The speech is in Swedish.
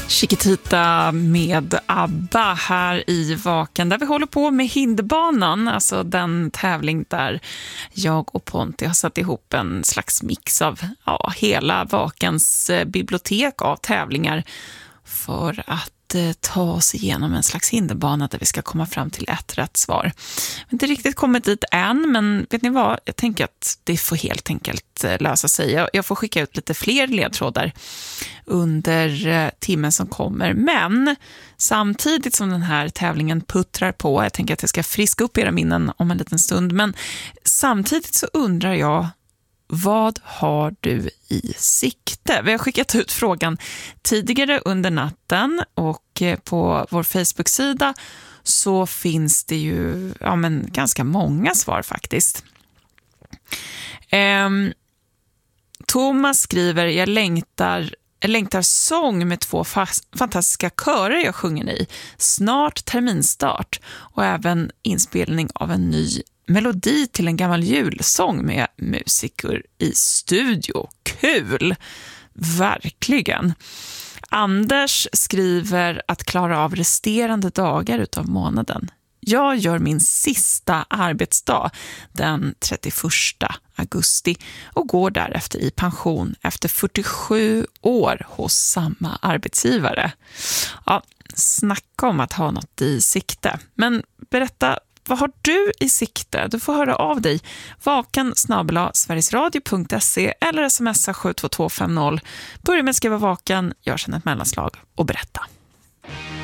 Chiquitita med ABBA här i Vaken, där vi håller på med hinderbanan, alltså den tävling där jag och Ponti har satt ihop en slags mix av hela Vakens bibliotek av tävlingar för att ta oss igenom en slags hinderbana där vi ska komma fram till ett rätt svar. Jag har inte riktigt kommit dit än, men vet ni vad? Jag tänker att det får helt enkelt lösa sig. Jag får skicka ut lite fler ledtrådar under timmen som kommer. Men samtidigt som den här tävlingen puttrar på, jag tänker att jag ska friska upp era minnen om en liten stund, men samtidigt så undrar jag, vad har du i sikte? Vi har skickat ut frågan tidigare under natten och på vår Facebook-sida så finns det ju ganska många svar faktiskt. Thomas skriver, jag längtar sång med 2 fantastiska körer jag sjunger i. Snart terminstart och även inspelning av en ny melodi till en gammal julsång med musiker i studio. Kul! Verkligen. Anders skriver att klara av resterande dagar utav månaden. Jag gör min sista arbetsdag den 31 augusti och går därefter i pension efter 47 år hos samma arbetsgivare. Ja, snacka om att ha något i sikte. Men berätta, vad har du i sikte? Du får höra av dig. vaken@sverigesradio.se eller smsa 72250. Börja med att skriva vaken, gör sedan ett mellanslag och berätta.